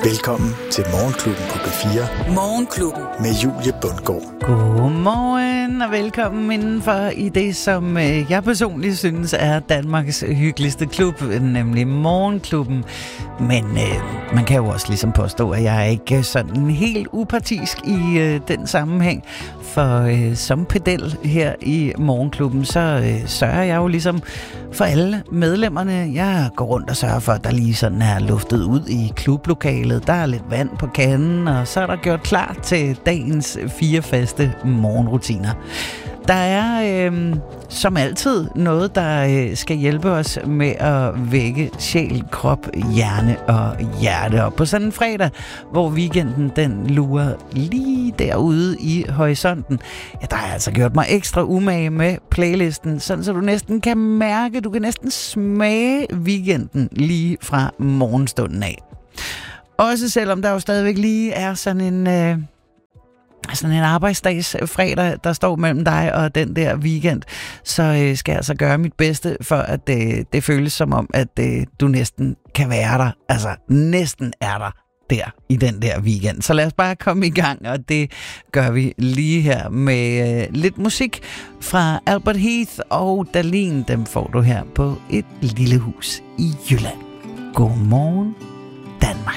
Velkommen til Morgenklubben på P4. Morgenklubben. Med Julie Bundgaard. Godmorgen og velkommen indenfor i det, som jeg personligt synes er Danmarks hyggeligste klub, nemlig Morgenklubben. Men man kan jo også ligesom påstå, at jeg er ikke sådan helt upartisk i den sammenhæng. For som pedel her i Morgenklubben, så sørger jeg jo ligesom for alle medlemmerne. Jeg går rundt og sørger for, at der lige sådan er luftet ud i klublokalet. Der er lidt vand på kanden, og så er der gjort klar til dagens 4 faste morgenrutiner. Der er som altid noget, der skal hjælpe os med at vække sjæl, krop, hjerne og hjerte op på sådan en fredag, hvor weekenden den lurer lige derude i horisonten. Ja, der har altså gjort mig ekstra umage med playlisten, sådan så du næsten kan mærke, du kan næsten smage weekenden lige fra morgenstunden af. Også selvom der jo stadigvæk lige er sådan en arbejdsdags fredag, der står mellem dig og den der weekend, så skal jeg altså gøre mit bedste for, at det føles som om, at du næsten kan være der. Altså, næsten er der i den der weekend. Så lad os bare komme i gang, og det gør vi lige her med lidt musik fra Albert Heath og Dahlin. Dem får du her på Et Lille Hus i Jylland. Godmorgen, Danmark.